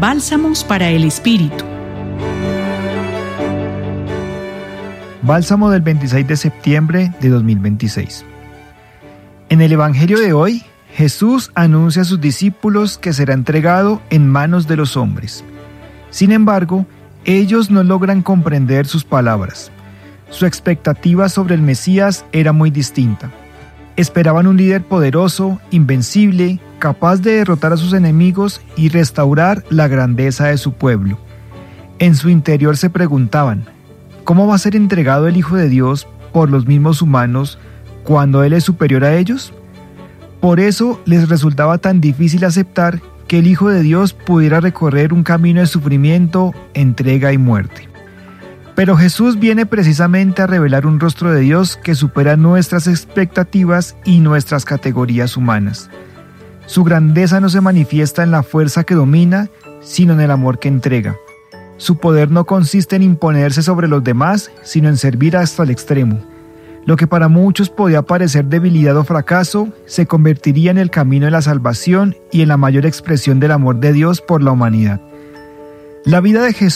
Bálsamos para el Espíritu. Bálsamo del 26 de septiembre de 2026. En el Evangelio de hoy, Jesús anuncia a sus discípulos que será entregado en manos de los hombres. Sin embargo, ellos no logran comprender sus palabras. Su expectativa sobre el Mesías era muy distinta. Esperaban un líder poderoso, invencible, capaz de derrotar a sus enemigos y restaurar la grandeza de su pueblo. En su interior se preguntaban, ¿cómo va a ser entregado el Hijo de Dios por los mismos humanos cuando Él es superior a ellos? Por eso les resultaba tan difícil aceptar que el Hijo de Dios pudiera recorrer un camino de sufrimiento, entrega y muerte. Pero Jesús viene precisamente a revelar un rostro de Dios que supera nuestras expectativas y nuestras categorías humanas. Su grandeza no se manifiesta en la fuerza que domina, sino en el amor que entrega. Su poder no consiste en imponerse sobre los demás, sino en servir hasta el extremo. Lo que para muchos podía parecer debilidad o fracaso, se convertiría en el camino de la salvación y en la mayor expresión del amor de Dios por la humanidad. La vida de Jesús